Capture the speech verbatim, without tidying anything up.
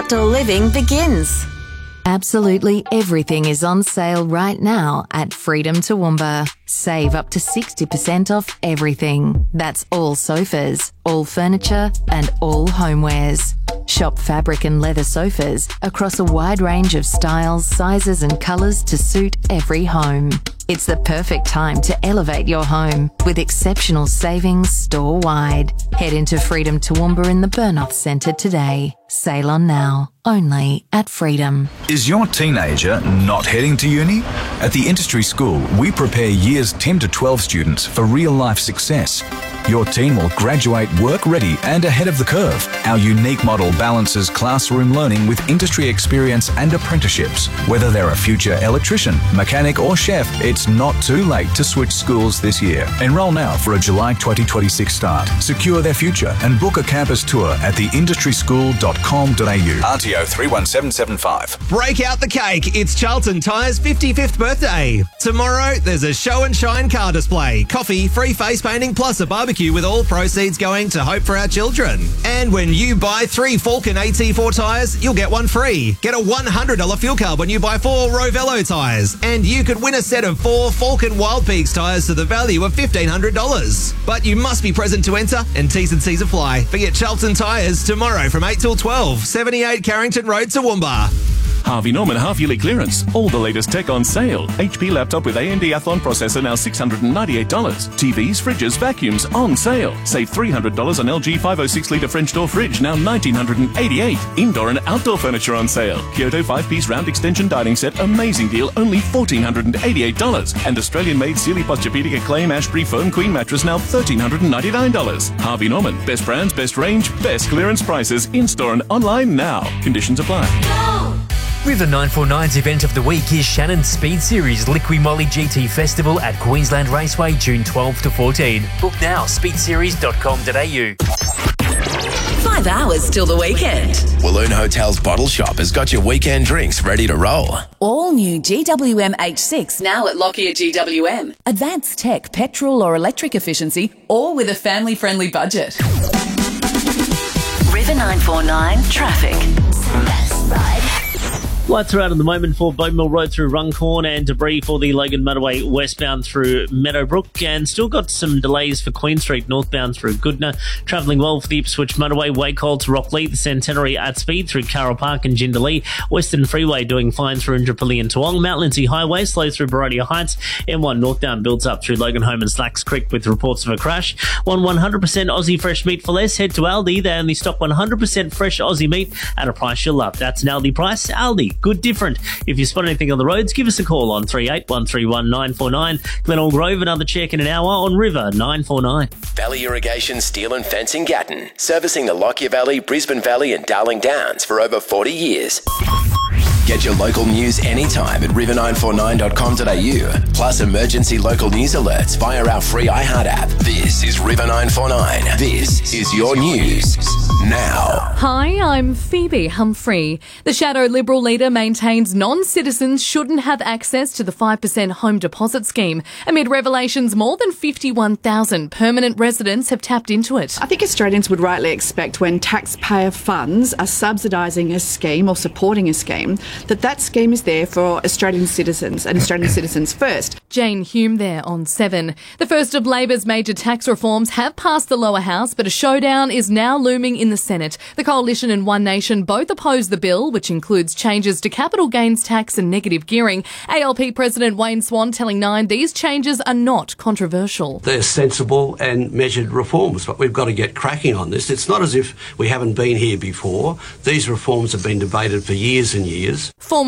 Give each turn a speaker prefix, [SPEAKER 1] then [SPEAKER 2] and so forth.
[SPEAKER 1] outdoor living begins.
[SPEAKER 2] Absolutely everything is on sale right now at Freedom Toowoomba. Save up to sixty percent off everything. That's all sofas, all furniture and all homewares. Shop fabric and leather sofas across a wide range of styles, sizes and colours to suit every home. It's the perfect time to elevate your home with exceptional savings store-wide. Head into Freedom Toowoomba in the Burnoth Centre today. Sale on now, only at Freedom.
[SPEAKER 3] Is your teenager not heading to uni? At the Industry School, we prepare years ten to twelve students for real-life success. Your teen will graduate work-ready and ahead of the curve. Our unique model balances classroom learning with industry experience and apprenticeships. Whether they're a future electrician, mechanic or chef, it's not too late to switch schools this year. Enrol now for a July twenty twenty-six start. Secure their future and book a campus tour at the industry school dot com dot a u. R T O three one seven seven five.
[SPEAKER 4] Break out the cake. It's Charlton Tyres' fifty-fifth birthday. Tomorrow, there's a show and shine car display, coffee, free face painting, plus a barbecue with all proceeds going to Hope for Our Children. And when you buy three Falcon A T four tyres, you'll get one free. Get a one hundred dollars fuel card when you buy four Rovello tyres. And you could win a set of four Falcon Wild Peaks tyres to the value of fifteen hundred dollars. But you must be present to enter, and T's and C's apply. Forget Charlton Tyres tomorrow from eight till twelve, seventy-eight Carrington Road, Toowoomba.
[SPEAKER 5] Harvey Norman half-yearly clearance. All the latest tech on sale. H P laptop with A M D Athlon processor now six hundred ninety-eight dollars. T Vs, fridges, vacuums on sale. Save three hundred dollars on L G five oh six litre French door fridge, now one thousand nine hundred eighty-eight dollars. Indoor and outdoor furniture on sale. Kyoto five-piece round extension dining set, amazing deal, only one thousand four hundred eighty-eight dollars. And Australian-made Sealy Posturepedic Acclaim Ashbury Foam Queen mattress, now one thousand three hundred ninety-nine dollars. Harvey Norman, best brands, best range, best clearance prices, in-store and online now. Conditions apply.
[SPEAKER 6] Go! River nine forty-nine's event of the week is Shannon's Speed Series Liqui Moly G T Festival at Queensland Raceway, June twelfth to fourteenth. Book now, speed series dot com dot a u.
[SPEAKER 1] Five hours till the weekend.
[SPEAKER 7] Walloon Hotel's Bottle Shop has got your weekend drinks ready to roll.
[SPEAKER 1] All new G W M H six now at Lockyer G W M. Advanced tech, petrol or electric efficiency, all with a family-friendly budget. River nine forty-nine traffic. Best ride.
[SPEAKER 8] Lights are out at the moment for Bowdemill Road through Runcorn and debris for the Logan Motorway westbound through Meadowbrook, and still got some delays for Queen Street northbound through Goodna. Travelling well for the Ipswich Motorway, Wacol to Rockley, the Centenary at speed through Carroll Park and Jindalee. Western Freeway doing fine through Indooroopilly and Toowong. Mount Lindsay Highway slow through Barodia Heights. M one northbound builds up through Loganholme and Slacks Creek with reports of a crash. Want one hundred percent Aussie fresh meat for less? Head to Aldi. They only stock one hundred percent fresh Aussie meat at a price you'll love. That's an Aldi price. Aldi. Good different. If you spot anything on the roads, give us a call on three eight one three one nine four nine. Glenelg Grove, another check in an hour on River nine forty-nine.
[SPEAKER 7] Valley Irrigation Steel and Fencing Gatton, servicing the Lockyer Valley, Brisbane Valley and Darling Downs for over forty years. Get your local news anytime at river nine forty-nine dot com dot a u, plus emergency local news alerts via our free iHeart app. This is River nine forty-nine. This is your news now.
[SPEAKER 9] Hi, I'm Phoebe Humphrey. The Shadow Liberal leader maintains non-citizens shouldn't have access to the five percent home deposit scheme, amid revelations more than fifty-one thousand permanent residents have tapped into it.
[SPEAKER 10] I think Australians would rightly expect when taxpayer funds are subsidising a scheme or supporting a scheme, that that scheme is there for Australian citizens and Australian citizens first.
[SPEAKER 9] Jane Hume there on seven. The first of Labor's major tax reforms have passed the lower house, but a showdown is now looming in the Senate. The Coalition and One Nation both oppose the bill, which includes changes to capital gains tax and negative gearing. A L P President Wayne Swan telling Nine these changes are not controversial.
[SPEAKER 11] They're sensible and measured reforms, but we've got to get cracking on this. It's not as if we haven't been here before. These reforms have been debated for years and years.
[SPEAKER 9] Former